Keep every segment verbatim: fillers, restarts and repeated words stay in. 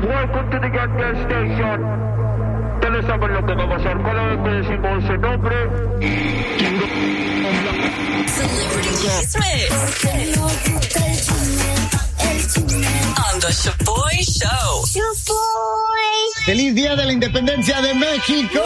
Welcome to the Get Gas Station. Ustedes saben lo que va a pasar. Cada vez que decimos ese nombre. Celebrity Chismes on the Shaboy Show. Shaboy. ¡Feliz Día de la Independencia de México!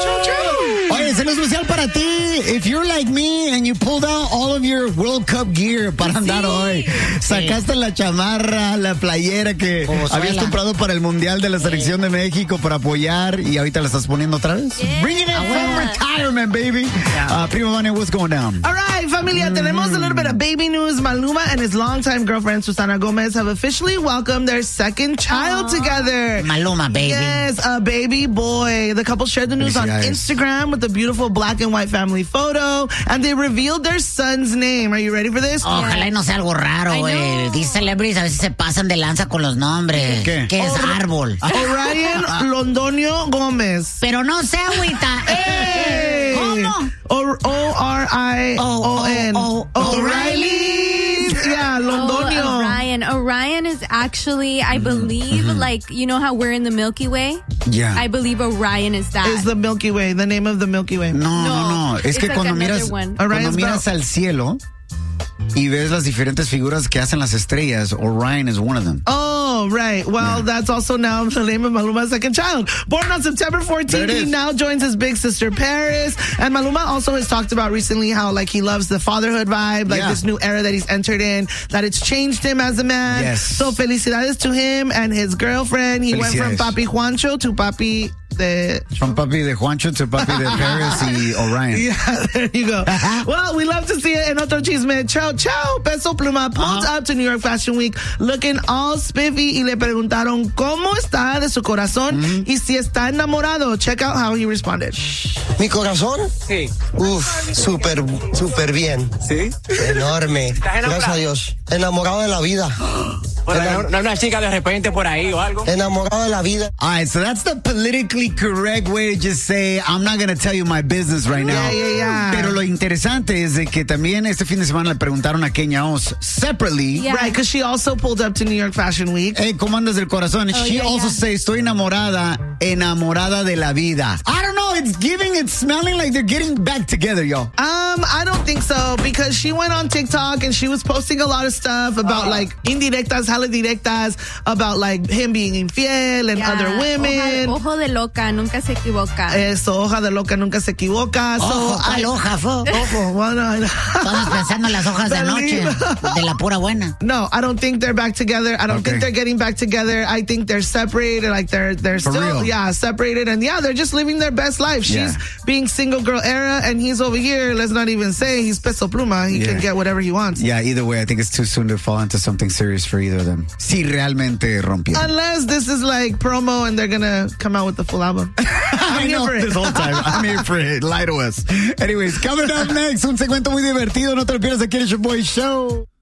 Oye, es especial para ti. If you're like me and you pulled out all of your World Cup gear para andar sí. hoy, sacaste sí. la chamarra, la playera que Como habías suela. comprado para el Mundial de la Selección de México para apoyar y ahorita la estás poniendo otra vez. Yeah. Bring it in from retirement, baby. Yeah. Uh, Primo Vania, what's going down? All right, familia, mm. tenemos a little bit of baby news. Maluma and his longtime girlfriend, Susana Gomez, have officially welcomed their second child Aww. together. Maluma, baby. Yes, a baby boy. The couple shared the news on Instagram with a beautiful black and white family photo, and they revealed their son's name. Are you ready for this? Ojalá y no sea algo raro, güey. These celebrities a veces se pasan de lanza con los nombres. ¿Qué? ¿Qué es Or- árbol? Orion Londonio Gómez. Pero no sé, agüita. Hey. ¿Cómo? O R I O N. O'Reilly. Yeah, Londonio. Oh, Orion. Orion is actually, I believe, mm-hmm. like, you know how we're in the Milky Way? Yeah. I believe Orion is that. Is the Milky Way, the name of the Milky Way. No, no, no. Es it's que like cuando miras, cuando miras al cielo y ves las diferentes figuras que hacen las estrellas, Orion is one of them. Oh, right. Well, yeah. that's also now the name of Maluma's second child. Born on September fourteenth, he now joins his big sister Paris. And Maluma also has talked about recently how, like, he loves the fatherhood vibe, like yeah. this new era that he's entered in, that it's changed him as a man. Yes. So felicidades to him and his girlfriend. He went from Papi Juancho to Papi de... From Papi de Juancho to Papi de Paris y Orion. Yeah, there you go. Well, we love to see it. En otro chisme, Chao Chao, Peso Pluma pulled uh-huh. up to New York Fashion Week looking all spiffy y le preguntaron cómo está de su corazón mm-hmm. y si está enamorado. Check out how he responded. ¿Mi corazón? Sí. Uf, súper, súper bien. ¿Sí? Enorme. Gracias a Dios. Enamorado de la vida. Bueno, no, no una chica de repente por ahí o algo. Enamorado de la vida. All right, so that's the politically correct way to just say, I'm not going to tell you my business right now. Yeah, yeah, yeah. Pero lo interesante es de que también este fin de semana le preguntaron a Kenya Oz separately. Yeah. Right, because she also pulled up to New York Fashion Week. Hey, ¿cómo andas del corazón? Oh, she yeah, also yeah. says, estoy enamorada, enamorada de la vida. I don't know, it's giving, it's smelling like they're getting back together, yo. Um, I don't think so, because she went on TikTok and she was posting a lot of stuff about uh, like indirectas, jale directas, about like him being infiel and yeah. other women. Ojo, ojo de loca, nunca se equivoca. Eso, hoja de loca, nunca se equivoca. Ojo, so, ¿cuál hoja, fo? Ojo, bueno, Estamos pensando en las hojas de noche, de la pura buena. No, I don't think they're back together. I don't okay. think they're getting back together. I think they're separated, like they're they're For still real? yeah, separated, and yeah, they're just living their best life. She's Yeah. being single girl era, and he's over here, let's not even say he's Peso Pluma. He Yeah. can get whatever he wants. Yeah, either way, I think it's too soon to fall into something serious for either of them. Si realmente rompió. Unless this is like promo and they're gonna come out with the full album. I know this whole time. I'm here for it. Lie to us. Anyways, coming up next, un segmento muy divertido. No te lo pierdas aquí en el Shaboy Show.